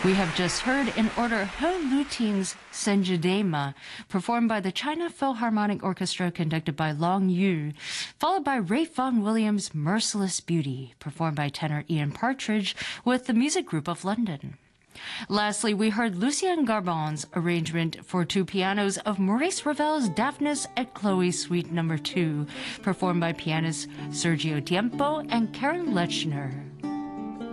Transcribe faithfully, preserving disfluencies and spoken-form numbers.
We have just heard in order He Luting's Senjidema, performed by the China Philharmonic Orchestra conducted by Long Yu, followed by Ralph Vaughan Williams' Merciless Beauty, performed by tenor Ian Partridge with the Music Group of London. Lastly, we heard Lucien Garbon's arrangement for two pianos of Maurice Ravel's Daphnis et Chloe Suite number two, performed by pianists Sergio Tiempo and Karen Lechner.